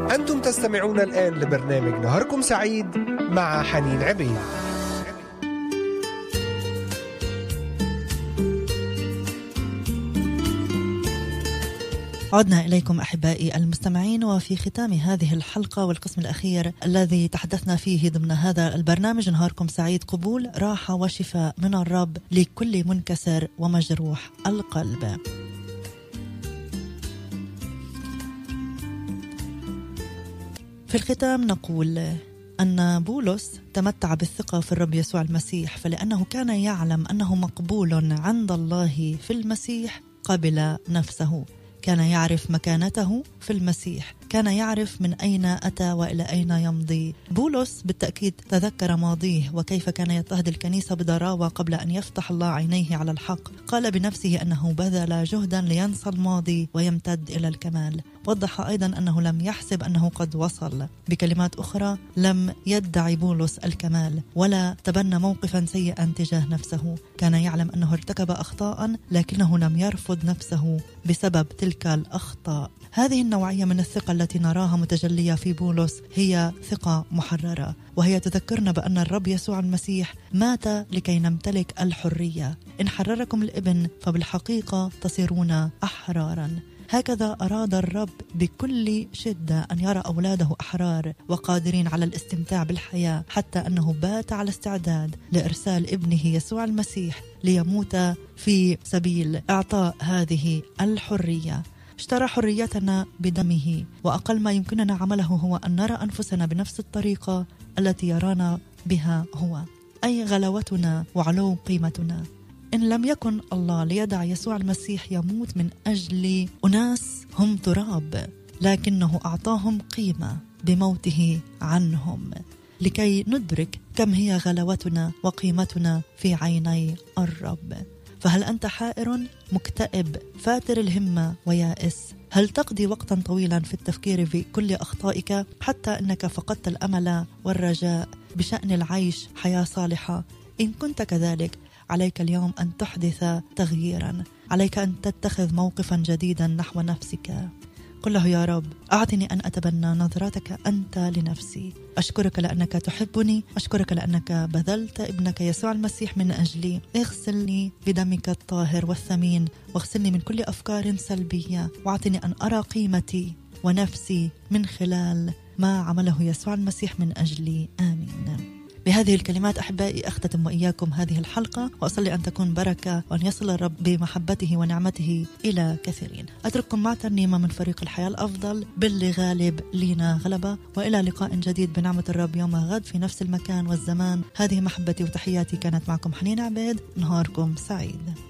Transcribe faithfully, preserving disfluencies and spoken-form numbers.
أنتم تستمعون الآن لبرنامج نهاركم سعيد مع حنين عبيد. عدنا إليكم أحبائي المستمعين، وفي ختام هذه الحلقة والقسم الأخير الذي تحدثنا فيه ضمن هذا البرنامج نهاركم سعيد، قبول راحة وشفاء من الرب لكل منكسر ومجروح القلب. في الختام نقول أن بولس تمتع بالثقة في الرب يسوع المسيح، فلأنه كان يعلم أنه مقبول عند الله في المسيح قبل نفسه، كان يعرف مكانته في المسيح، كان يعرف من أين أتى وإلى أين يمضي. بولس بالتأكيد تذكر ماضيه وكيف كان يضطهد الكنيسة بضراوة قبل أن يفتح الله عينيه على الحق. قال بنفسه أنه بذل جهدا لينسى الماضي ويمتد إلى الكمال. وضح أيضا أنه لم يحسب أنه قد وصل. بكلمات أخرى، لم يدعي بولس الكمال ولا تبنى موقفا سيئا تجاه نفسه. كان يعلم أنه ارتكب أخطاء لكنه لم يرفض نفسه بسبب تلك الأخطاء. هذه النوعية من الثقة التي نراها متجلية في بولس هي ثقة محررة، وهي تذكرنا بأن الرب يسوع المسيح مات لكي نمتلك الحرية. إن حرركم الابن فبالحقيقة تصيرون أحرارا. هكذا أراد الرب بكل شدة أن يرى أولاده أحرار وقادرين على الاستمتاع بالحياة، حتى أنه بات على استعداد لإرسال ابنه يسوع المسيح ليموت في سبيل إعطاء هذه الحرية. اشترى حريتنا بدمه، وأقل ما يمكننا عمله هو أن نرى أنفسنا بنفس الطريقة التي يرانا بها هو، أي غلاوتنا وعلو قيمتنا. إن لم يكن الله ليدع يسوع المسيح يموت من أجل أناس هم تراب، لكنه أعطاهم قيمة بموته عنهم لكي ندرك كم هي غلاوتنا وقيمتنا في عيني الرب. فهل أنت حائر مكتئب فاتر الهمة ويائس؟ هل تقضي وقتا طويلا في التفكير في كل أخطائك حتى أنك فقدت الأمل والرجاء بشأن العيش حياة صالحة؟ إن كنت كذلك عليك اليوم أن تحدث تغييرا، عليك أن تتخذ موقفا جديدا نحو نفسك. قل له: يا رب أعطني أن أتبنى نظرتك أنت لنفسي. أشكرك لأنك تحبني، أشكرك لأنك بذلت ابنك يسوع المسيح من أجلي. اغسلني بدمك الطاهر والثمين، واغسلني من كل أفكار سلبية، واعطني أن أرى قيمتي ونفسي من خلال ما عمله يسوع المسيح من أجلي. آمين. بهذه الكلمات أحبائي أختتم وإياكم هذه الحلقة، وأصلي أن تكون بركة وأن يصل الرب بمحبته ونعمته إلى كثيرين. أترككم مع ترنيمة من فريق الحياة الأفضل، باللي غالب لينا غلبة، وإلى لقاء جديد بنعمة الرب يوم غد في نفس المكان والزمان. هذه محبتي وتحياتي، كانت معكم حنين عبيد. نهاركم سعيد.